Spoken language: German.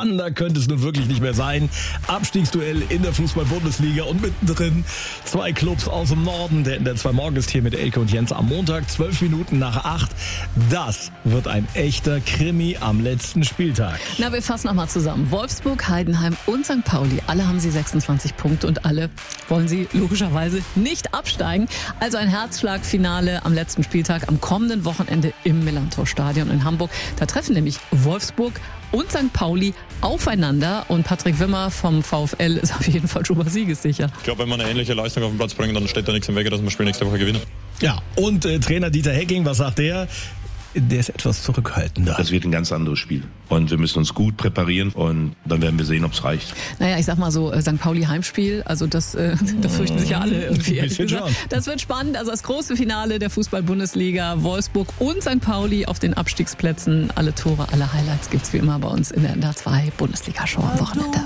Spannender könnte es nun wirklich nicht mehr sein. Abstiegsduell in der Fußball-Bundesliga und mittendrin 2 Clubs aus dem Norden. Der in der 2 Morgen ist hier mit Elke und Jens am Montag, 12 Minuten nach 8. Das wird ein echter Krimi am letzten Spieltag. Na, wir fassen nochmal zusammen. Wolfsburg, Heidenheim und St. Pauli, alle haben sie 26 Punkte und alle wollen sie logischerweise nicht absteigen. Also ein Herzschlagfinale am letzten Spieltag am kommenden Wochenende im Millantor-Stadion in Hamburg. Da treffen nämlich Wolfsburg und St. Pauli aufeinander und Patrick Wimmer vom VfL ist auf jeden Fall schon mal siegessicher. Ich glaube, wenn wir eine ähnliche Leistung auf den Platz bringen, dann steht da nichts im Wege, dass wir das Spiel nächste Woche gewinnen. Ja, und Trainer Dieter Hecking, was sagt der? Der ist etwas zurückhaltender. Das wird ein ganz anderes Spiel. Und wir müssen uns gut präparieren und dann werden wir sehen, ob es reicht. Naja, ich sag mal so, St. Pauli Heimspiel, also da fürchten sich ja alle irgendwie. Ein bisschen schon. Das wird spannend, also das große Finale der Fußball-Bundesliga, Wolfsburg und St. Pauli auf den Abstiegsplätzen. Alle Tore, alle Highlights gibt's wie immer bei uns in der 2 Bundesliga-Show am Wochenende.